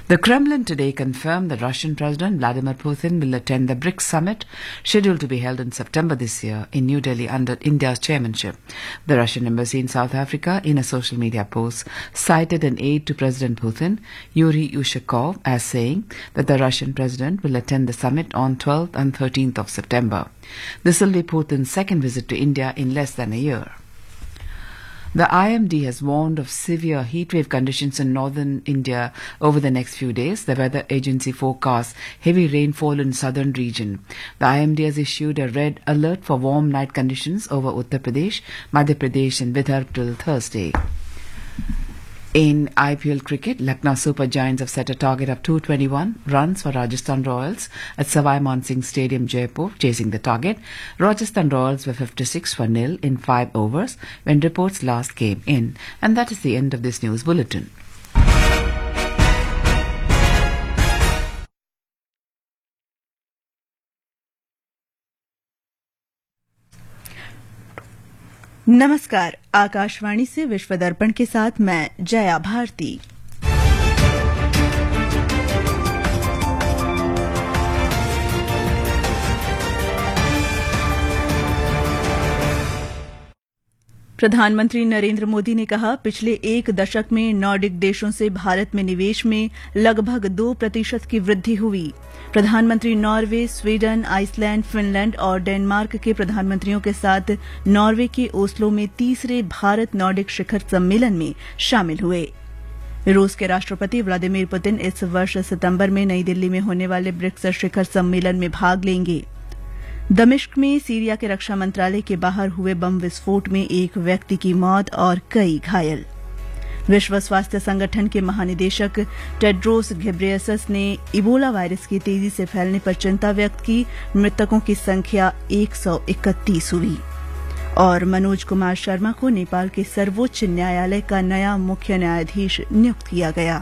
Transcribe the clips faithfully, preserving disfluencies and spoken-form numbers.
The Kremlin today confirmed that Russian President Vladimir Putin will attend the BRICS summit scheduled to be held in September this year in New Delhi under India's chairmanship. The Russian embassy in South Africa, in a social media post, cited an aide to President Putin, Yuri Ushakov, as saying that the Russian president will attend the summit on twelfth and thirteenth of September. This will be Putin's second visit to India in less than a year. The I M D has warned of severe heatwave conditions in northern India over the next few days. The weather agency forecasts heavy rainfall in southern region. The I M D has issued a red alert for warm night conditions over Uttar Pradesh, Madhya Pradesh and Vidarbha till Thursday. In I P L cricket, Lucknow Super Giants have set a target of two hundred twenty-one runs for Rajasthan Royals at Savai Mansingh Stadium, Jaipur. Chasing the target, Rajasthan Royals were fifty-six for nil in five overs when reports last came in. And that is the end of this news bulletin. नमस्कार, आकाशवाणी से विश्व दर्पण के साथ मैं जया भारती। प्रधानमंत्री नरेंद्र मोदी ने कहा, पिछले एक दशक में नॉर्डिक देशों से भारत में निवेश में लगभग दो प्रतिशत की वृद्धि हुई। प्रधानमंत्री नॉर्वे, स्वीडन, आइसलैंड, फिनलैंड और डेनमार्क के प्रधानमंत्रियों के साथ नॉर्वे के ओस्लो में तीसरे भारत नॉर्डिक शिखर सम्मेलन में शामिल हुए। रूस के राष्ट्रपति व्लादिमीर पुतिन इस वर्ष सितंबर में नई दिल्ली में होने वाले ब्रिक्स शिखर सम्मेलन में भाग लेंगे। दमिश्क में सीरिया के रक्षा मंत्रालय के बाहर हुए बम विस्फोट में एक व्यक्ति की मौत और कई घायल। विश्व स्वास्थ्य संगठन के महानिदेशक टेड्रोस घेब्रेयेसस ने इबोला वायरस की तेजी से फैलने पर चिंता व्यक्त की। मृतकों की संख्या एक सौ इकतीस हुई। और मनोज कुमार शर्मा को नेपाल के सर्वोच्च न्यायालय का नया मुख्य न्यायाधीश नियुक्त किया गया।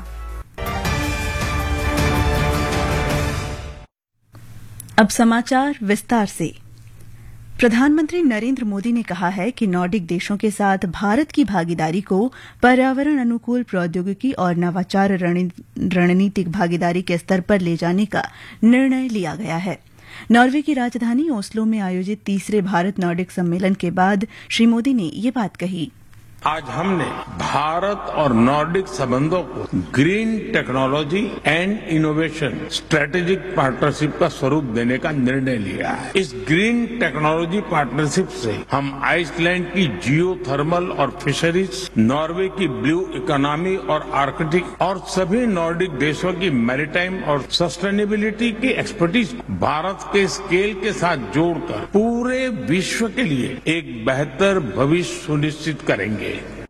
अब समाचार विस्तार से। प्रधानमंत्री नरेंद्र मोदी ने कहा है कि नॉर्डिक देशों के साथ भारत की भागीदारी को पर्यावरण अनुकूल प्रौद्योगिकी और नवाचार रणनीतिक भागीदारी के स्तर पर ले जाने का निर्णय लिया गया है। नॉर्वे की राजधानी ओस्लो में आयोजित तीसरे भारत नॉर्डिक सम्मेलन के बाद श्री मोदी ने ये बात कही। आज हमने भारत और नॉर्डिक संबंधों को green technology and innovation strategic partnership का स्वरूप देने का निर्णय लिया है। इस ग्रीन टेक्नोलॉजी पार्टनरशिप से हम आइसलैंड की जियो थर्मल और फिशरीज, नॉर्वे की ब्लू इकोनॉमी और आर्कटिक और सभी नॉर्डिक देशों की मैरीटाइम और सस्टेनेबिलिटी की एक्सपर्टीज भारत के स्केल के साथ जोड़कर पूरे विश्व के लिए एक बेहतर भविष्य सुनिश्चित करेंगे।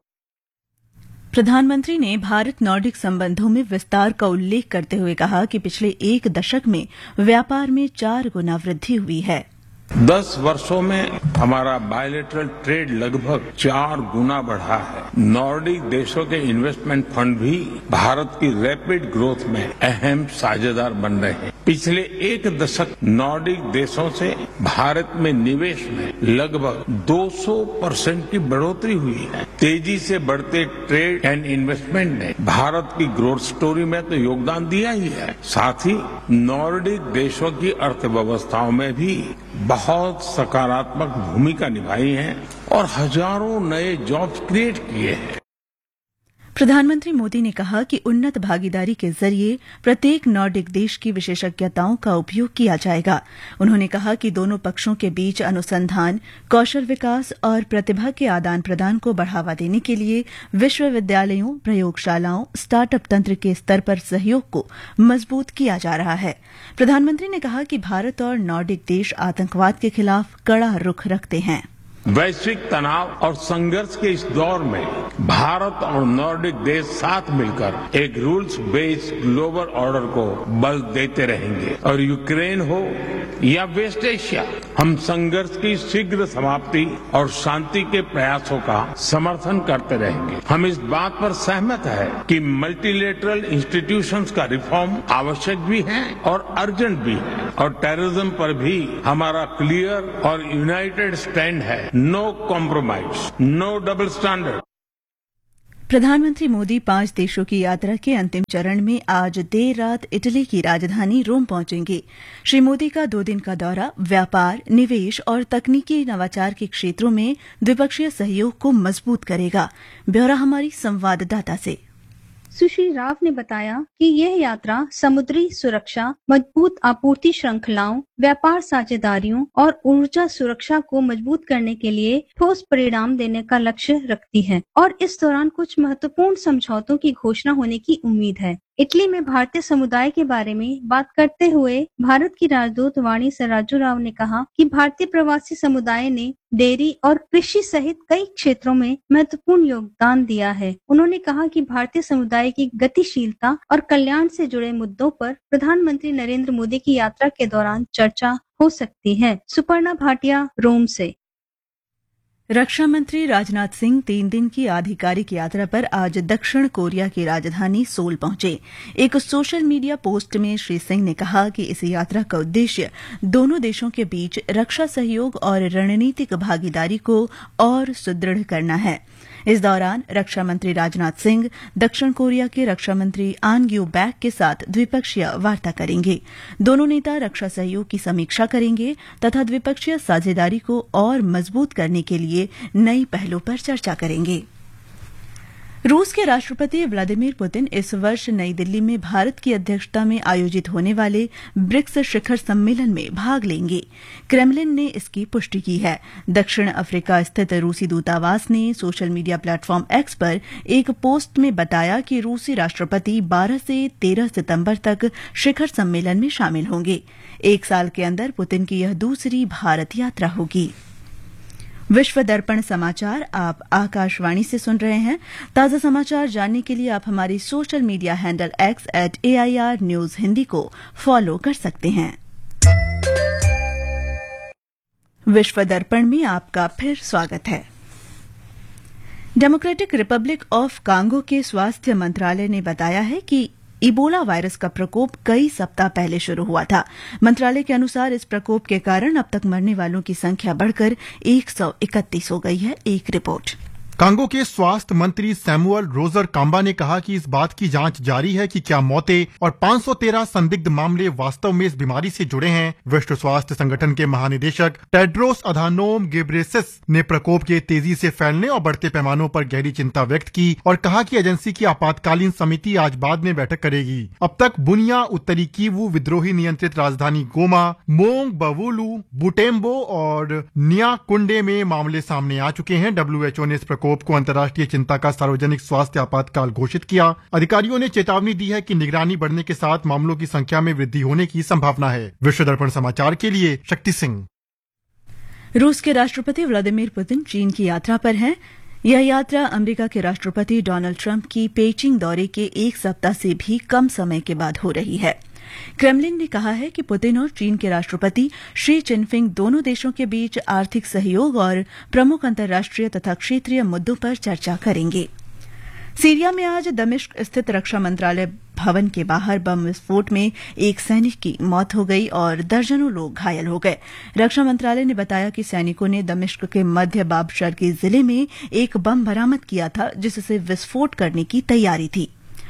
प्रधानमंत्री ने भारत नॉर्डिक संबंधों में विस्तार का उल्लेख करते हुए कहा कि पिछले एक दशक में व्यापार में चार गुना वृद्धि हुई है। दस वर्षों में हमारा बायलैटरल ट्रेड लगभग चार गुना बढ़ा है। नॉर्डिक देशों के इन्वेस्टमेंट फंड भी भारत की रैपिड ग्रोथ में अहम साझेदार बन रहे हैं। पिछले एक दशक नॉर्डिक देशों से भारत में निवेश में लगभग दो सौ परसेंट की बढ़ोतरी हुई है। तेजी से बढ़ते ट्रेड एंड इन्वेस्टमेंट ने भारत की ग्रोथ स्टोरी में तो योगदान दिया ही है, साथ ही नॉर्डिक देशों की अर्थव्यवस्थाओं में भी बहुत सकारात्मक भूमिका निभाई है और हजारों नए जॉब्स क्रिएट किए हैं। प्रधानमंत्री मोदी ने कहा कि उन्नत भागीदारी के जरिए प्रत्येक नॉर्डिक देश की विशेषज्ञताओं का उपयोग किया जाएगा। उन्होंने कहा कि दोनों पक्षों के बीच अनुसंधान, कौशल विकास और प्रतिभा के आदान प्रदान को बढ़ावा देने के लिए विश्वविद्यालयों, प्रयोगशालाओं, स्टार्टअप तंत्र के स्तर पर सहयोग को मजबूत किया जा रहा है। प्रधानमंत्री ने कहा कि भारत और नॉर्डिक देश आतंकवाद के खिलाफ कड़ा रुख रखते हैं। वैश्विक तनाव और संघर्ष के इस दौर में भारत और नॉर्डिक देश साथ मिलकर एक रूल्स बेस्ड ग्लोबल ऑर्डर को बल देते रहेंगे। और यूक्रेन हो या वेस्ट एशिया, हम संघर्ष की शीघ्र समाप्ति और शांति के प्रयासों का समर्थन करते रहेंगे। हम इस बात पर सहमत है कि मल्टीलेटरल इंस्टीट्यूशंस का रिफॉर्म आवश्यक भी है और अर्जेंट भी है। और टेररिज्म पर भी हमारा क्लियर और यूनाइटेड स्टैंड है। No compromise, no double standard. प्रधानमंत्री मोदी पांच देशों की यात्रा के अंतिम चरण में आज देर रात इटली की राजधानी रोम पहुंचेंगे। श्री मोदी का दो दिन का दौरा व्यापार, निवेश और तकनीकी नवाचार के क्षेत्रों में द्विपक्षीय सहयोग को मजबूत करेगा। ब्यौरा हमारी संवाददाता से। सुश्री राव ने बताया कि यह यात्रा समुद्री सुरक्षा, मजबूत आपूर्ति श्रृंखलाओं, व्यापार साझेदारियों और ऊर्जा सुरक्षा को मजबूत करने के लिए ठोस परिणाम देने का लक्ष्य रखती है और इस दौरान कुछ महत्वपूर्ण समझौतों की घोषणा होने की उम्मीद है। इटली में भारतीय समुदाय के बारे में बात करते हुए भारत की राजदूत वाणी सराजू राव ने कहा कि भारतीय प्रवासी समुदाय ने डेयरी और कृषि सहित कई क्षेत्रों में महत्वपूर्ण योगदान दिया है। उन्होंने कहा कि भारतीय समुदाय की गतिशीलता और कल्याण से जुड़े मुद्दों पर प्रधानमंत्री नरेंद्र मोदी की यात्रा के दौरान चर्चा हो सकती है। सुपर्णा भाटिया, रोम से। रक्षा मंत्री राजनाथ सिंह तीन दिन की आधिकारिक यात्रा पर आज दक्षिण कोरिया की राजधानी सोल पहुंचे। एक सोशल मीडिया पोस्ट में श्री सिंह ने कहा कि इस यात्रा का उद्देश्य दोनों देशों के बीच रक्षा सहयोग और रणनीतिक भागीदारी को और सुदृढ़ करना है। इस दौरान रक्षा मंत्री राजनाथ सिंह दक्षिण कोरिया के रक्षा मंत्री आन ग्यू बैक के साथ द्विपक्षीय वार्ता करेंगे। दोनों नेता रक्षा सहयोग की समीक्षा करेंगे तथा द्विपक्षीय साझेदारी को और मजबूत करने के लिए नई पहलों पर चर्चा करेंगे। रूस के राष्ट्रपति व्लादिमीर पुतिन इस वर्ष नई दिल्ली में भारत की अध्यक्षता में आयोजित होने वाले ब्रिक्स शिखर सम्मेलन में भाग लेंगे। क्रेमलिन ने इसकी पुष्टि की है। दक्षिण अफ्रीका स्थित रूसी दूतावास ने सोशल मीडिया प्लेटफॉर्म एक्स पर एक पोस्ट में बताया कि रूसी राष्ट्रपति बारह से तेरह सितंबर तक शिखर सम्मेलन में शामिल होंगे। एक साल के अंदर पुतिन की यह दूसरी भारत यात्रा होगी। विश्व दर्पण समाचार आप आकाशवाणी से सुन रहे हैं। ताजा समाचार जानने के लिए आप हमारी social media handle x eight A I R news Hindi को फॉलो कर सकते हैं। विश्व दर्पण में आपका फिर स्वागत है। डेमोक्रेटिक रिपब्लिक ऑफ कांगो के स्वास्थ्य मंत्रालय ने बताया है कि इबोला वायरस का प्रकोप कई सप्ताह पहले शुरू हुआ था। मंत्रालय के अनुसार इस प्रकोप के कारण अब तक मरने वालों की संख्या बढ़कर एक सौ इकतीस हो गई है। एक रिपोर्ट। कांगो के स्वास्थ्य मंत्री सैमुअल रोजर काम्बा ने कहा कि इस बात की जांच जारी है कि क्या मौतें और पांच सौ तेरह संदिग्ध मामले वास्तव में इस बीमारी से जुड़े हैं। विश्व स्वास्थ्य संगठन के महानिदेशक टेड्रोस अधानोम गेब्रेयेसस ने प्रकोप के तेजी से फैलने और बढ़ते पैमानों पर गहरी चिंता व्यक्त की और कहा कि एजेंसी की आपातकालीन समिति आज बाद में बैठक करेगी। अब तक बुनिया, उत्तरी किवू विद्रोही नियंत्रित राजधानी गोमा, मोंग बवुलू, बुटेम्बो और नियाकुंडे में मामले सामने आ चुके हैं। डब्ल्यूएचओ ने इस प्रकोप को अंतर्राष्ट्रीय चिंता का सार्वजनिक स्वास्थ्य आपातकाल घोषित किया। अधिकारियों ने चेतावनी दी है कि निगरानी बढ़ने के साथ मामलों की संख्या में वृद्धि होने की संभावना है। विश्व दर्पण समाचार के लिए शक्ति सिंह। रूस के राष्ट्रपति व्लादिमीर पुतिन चीन की यात्रा पर हैं। यह यात्रा अमेरिका के राष्ट्रपति डोनाल्ड ट्रंप की पेइचिंग दौरे के एक सप्ताह से भी कम समय के बाद हो रही है। क्रेमलिन ने कहा है कि पुतिन और चीन के राष्ट्रपति शी जिनपिंग दोनों देशों के बीच आर्थिक सहयोग और प्रमुख अंतर्राष्ट्रीय तथा क्षेत्रीय मुद्दों पर चर्चा करेंगे। सीरिया में आज दमिश्क स्थित रक्षा मंत्रालय भवन के बाहर बम विस्फोट में एक सैनिक की मौत हो गई और दर्जनों लोग घायल हो गए। रक्षा मंत्रालय ने बताया कि सैनिकों ने दमिश्क के मध्य बाबशरकी जिले में एक बम बरामद किया था जिससे विस्फोट करने की तैयारी थी।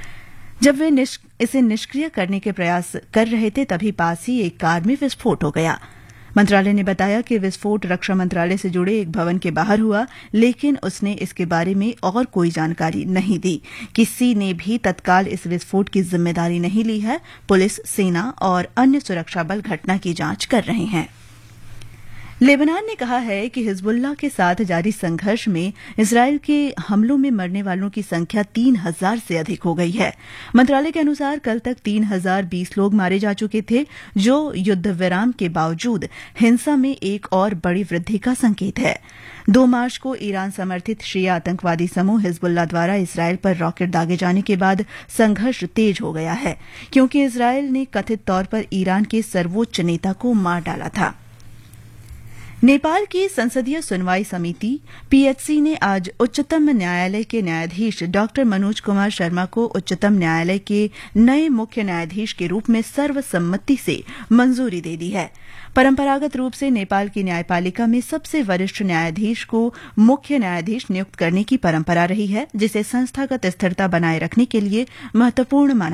जब वे निष्क, इसे निष्क्रिय करने के प्रयास कर रहे थे तभी पास ही एक कार में विस्फोट हो गया। मंत्रालय ने बताया कि विस्फोट रक्षा मंत्रालय से जुड़े एक भवन के बाहर हुआ, लेकिन उसने इसके बारे में और कोई जानकारी नहीं दी। किसी ने भी तत्काल इस विस्फोट की जिम्मेदारी नहीं ली है। पुलिस, सेना और अन्य सुरक्षा बल घटना की जांच कर रहे हैं। लेबनान ने कहा है कि हिजबुल्लाह के साथ जारी संघर्ष में इजरायल के हमलों में मरने वालों की संख्या तीन हजार से अधिक हो गई है। मंत्रालय के अनुसार कल तक तीन हजार बीस लोग मारे जा चुके थे, जो युद्ध विराम के बावजूद हिंसा में एक और बड़ी वृद्धि का संकेत है। दो मार्च को ईरान समर्थित शिया आतंकवादी समूह हिजबुल्लाह द्वारा इजरायल पर रॉकेट दागे जाने के बाद संघर्ष तेज हो गया है, क्योंकि इजरायल ने कथित तौर पर ईरान के सर्वोच्च नेता को मार डाला था। नेपाल की संसदीय सुनवाई समिति पीएचसी ने आज उच्चतम न्यायालय के न्यायाधीश डॉक्टर मनोज कुमार शर्मा को उच्चतम न्यायालय के नए मुख्य न्यायाधीश के रूप में सर्वसम्मति से मंजूरी दे दी है। परंपरागत रूप से नेपाल की न्यायपालिका में सबसे वरिष्ठ न्यायाधीश को मुख्य न्यायाधीश नियुक्त करने की परंपरा रही है, जिसे संस्थागत स्थिरता बनाए रखने के लिए महत्वपूर्ण माना